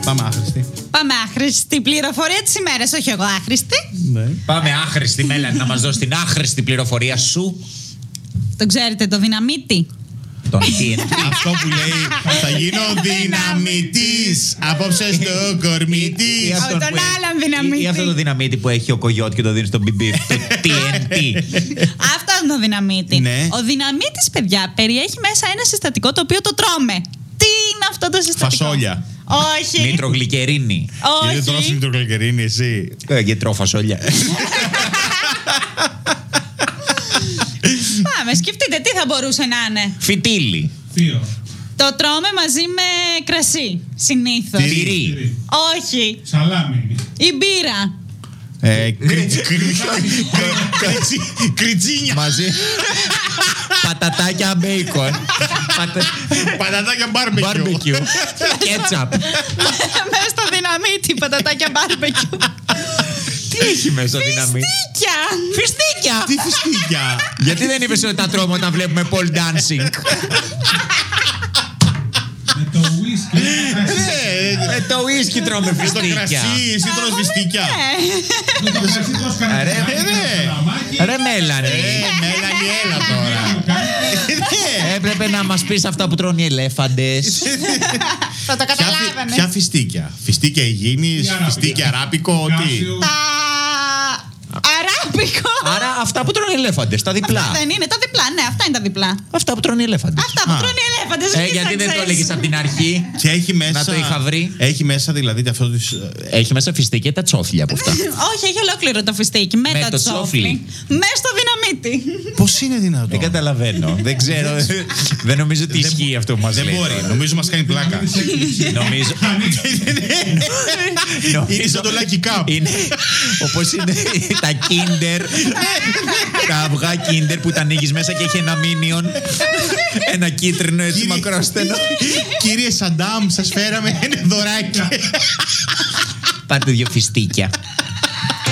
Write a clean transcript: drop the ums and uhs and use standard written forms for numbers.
Πάμε άχρηστη. Πάμε άχρηστη πληροφορία της ημέρας, όχι εγώ άχρηστη. Ναι. Πάμε άχρηστη, Μέλανη, να μας δώσει την άχρηστη πληροφορία σου. Το ξέρετε, το δυναμίτι. Τον TNT. Αυτό που λέει θα γίνω δυναμητής απόψε στο κορμίτι. Τον άλλον δυναμίτη. Ή αυτό το δυναμίτι που έχει ο Κογιότ και το δίνει στον BB. Το TNT. Αυτό είναι το δυναμίτι. Ναι. Ο δυναμίτης, παιδιά, περιέχει μέσα ένα συστατικό το οποίο το τρώμε. Τι είναι αυτό το συστατικό? Φασόλια. Όχι. Νητρογλυκερίνη. Γιατί δεν τρως Όχι. νητρογλυκερίνη εσύ. Και τρώω φασόλια. Πάμε, σκεφτείτε τι θα μπορούσε να είναι. Φιτίλι. Θείο. Το τρώμε μαζί με κρασί, συνήθως. Τυρί. Όχι. Σαλάμι. Η μπύρα. Κριτσίνια. Μαζί. Πατατάκια μπέικον. Πατατάκια μπάρμπεκιου. Μπάρμπεκιου. Κέτσαπ. Μέσα στο δυναμίτι, πατατάκια μπάρμπεκιου. Τι έχει μέσα στο δυναμίτι? Φιστίκια. Φιστίκια. Τι φιστίκια. Γιατί δεν είπες ότι τα τρώμε όταν βλέπουμε pole dancing? Με το whisky. Με το whisky τρώμε Στο φιστίκια. κρασί, εσύ τρως φιστίκια. Με το κρασί τρως κανένα. Ρε, Ρε Μέλανη. Μέλανη, έλα τώρα. Έπρεπε να μας πεις αυτά που τρώνε οι ελέφαντες. Θα το καταλάβαινε. Ποια φιστίκια? Φιστίκια υγιεινής, φιστίκια αράπικο, τι? Τα αράπικο. Άρα αυτά που τρώνε οι ελέφαντες, τα διπλά. Δεν είναι τα διπλά, ναι, αυτά είναι τα διπλά. Αυτά που τρώνε οι ελέφαντες. Αυτά που τρώνε οι ελέφαντες. Γιατί δεν το έλεγες από την αρχή? Και έχει μέσα. Να το είχα βρει. Έχει μέσα δηλαδή αυτό το. Έχει μέσα φιστίκια και τα τσόφλια από αυτά. Όχι, έχει ολόκληρο το φιστίκι. Με Με το το τσόφλι. τσόφλι. Μέσα στο δυναμίτι. Πώς είναι δυνατόν? Δεν καταλαβαίνω. Δεν ξέρω. Δεν νομίζω ότι ισχύει αυτό που μας Δεν λέει. μπορεί. Νομίζω μας κάνει πλάκα. Νομίζω. Είναι σαν το Lucky Cup. Είναι όπως είναι τα Kinder. Τα αυγά Kinder που τα ανοίγεις μέσα και έχει ένα μίνιον. Ένα κίτρινο έτσι Κύριε- μακρόστενο. Κύριε Σαντάμ, σας φέραμε ένα δωράκι. Πάρτε δύο φιστίκια.